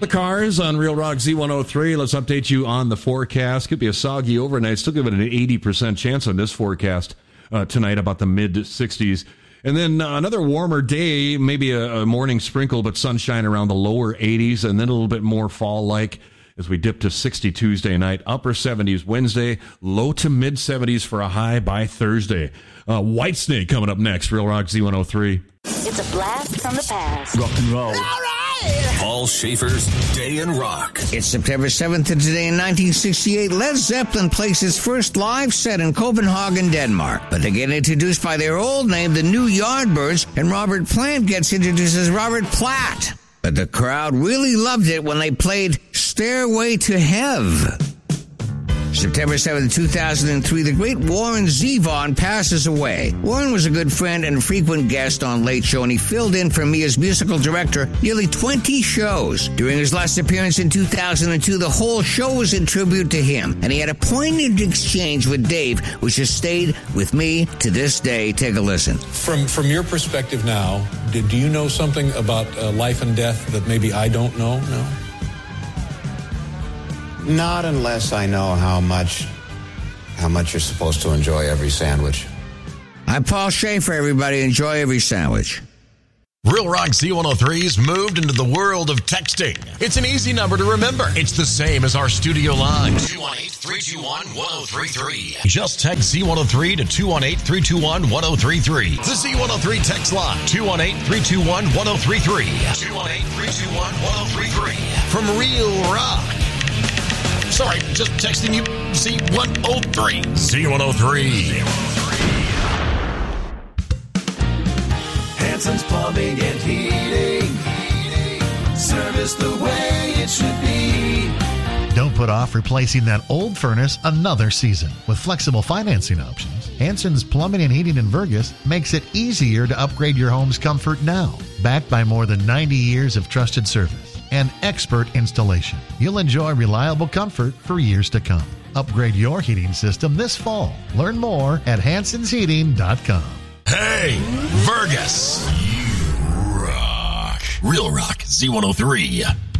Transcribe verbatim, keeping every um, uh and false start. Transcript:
The Cars on Real Rock Z one oh three. Let's update you on the forecast. Could be a soggy overnight. Still give it an eighty percent chance on this forecast uh, tonight, about the mid sixties. And then uh, another warmer day, maybe a, a morning sprinkle, but sunshine around the lower eighties, and then a little bit more fall-like as we dip to sixty Tuesday night, upper seventies Wednesday, low to mid seventies for a high by Thursday. Uh, Whitesnake coming up next, Real Rock Z one oh three. It's a blast from the past. Rock and roll. All right. Paul Schaefer's Day in Rock. It's September seventh, and today in nineteen sixty-eight, Led Zeppelin plays his first live set in Copenhagen, Denmark. But they get introduced by their old name, the New Yardbirds, and Robert Plant gets introduced as Robert Platt. But the crowd really loved it when they played Stairway to Heaven. September seventh, two thousand three, the great Warren Zevon passes away. Warren was a good friend and frequent guest on Late Show, and he filled in for me as musical director nearly twenty shows. During his last appearance in two thousand two, the whole show was in tribute to him, and he had a poignant exchange with Dave, which has stayed with me to this day. Take a listen. From from your perspective now, do, do you know something about uh, life and death that maybe I don't know? No? Not unless I know how much how much you're supposed to enjoy every sandwich. I'm Paul Schaefer, everybody. Enjoy every sandwich. Real Rock Z one oh three's moved into the world of texting. It's an easy number to remember. It's the same as our studio line. two one eight, three two one, one oh three three. Just text Z one oh three to two one eight, three two one, one oh three three. The Z one oh three text line. two one eight, three two one, one oh three three. two one eight, three two one, one oh three three. From Real Rock. Sorry, just texting you Z one oh three. Z one oh three. Hanson's Plumbing and Heating. Service the way it should be. Don't put off replacing that old furnace another season. With flexible financing options, Hanson's Plumbing and Heating in Vergas makes it easier to upgrade your home's comfort now. Backed by more than ninety years of trusted service and expert installation, you'll enjoy reliable comfort for years to come. Upgrade your heating system this fall. Learn more at hansons heating dot com. Hey, Vergas, you rock. Real Rock Z one oh three.